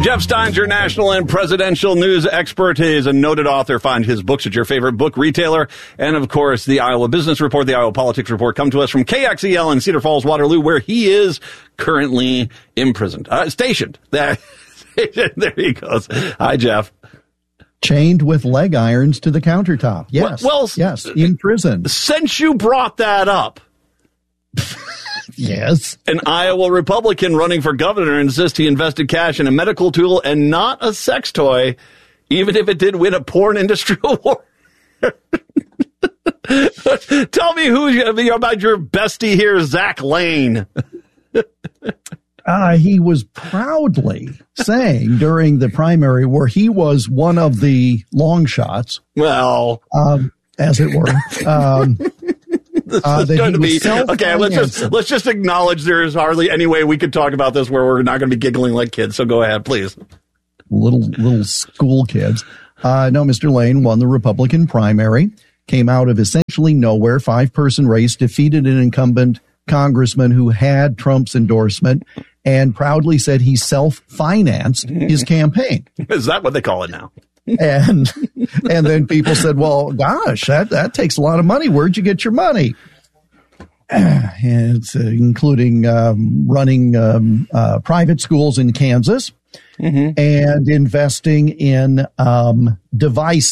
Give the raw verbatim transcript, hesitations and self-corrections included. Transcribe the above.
Jeff Stein's your national and presidential news expert. He is a noted author. Find his books at your favorite book retailer. And, of course, the Iowa Business Report, the Iowa Politics Report come to us from K X E L in Cedar Falls, Waterloo, where he is currently imprisoned, uh, stationed. There, there he goes. Hi, Jeff. Chained with leg irons to the countertop. Yes. Well, well yes, in prison. Since you brought that up. Yes. An Iowa Republican running for governor insists he invested cash in a medical tool and not a sex toy, even if it did win a porn industry award. Tell me who about your bestie here, Zach Lane. Uh, he was proudly saying during the primary where he was one of the long shots. Well, um, as it were. Um, this uh, is going to be okay. Let's just let's just acknowledge there is hardly any way we could talk about this where we're not going to be giggling like kids. So go ahead, please. Little little school kids. Uh, no, Mister Lane won the Republican primary. Came out of essentially nowhere. Five person race. Defeated an incumbent congressman who had Trump's endorsement. And proudly said he self-financed his campaign. Is that what they call it now? And and then people said, well, gosh, that, that takes a lot of money. Where'd you get your money? And it's uh, including um, running um, uh, private schools in Kansas mm-hmm. and investing in um, devices.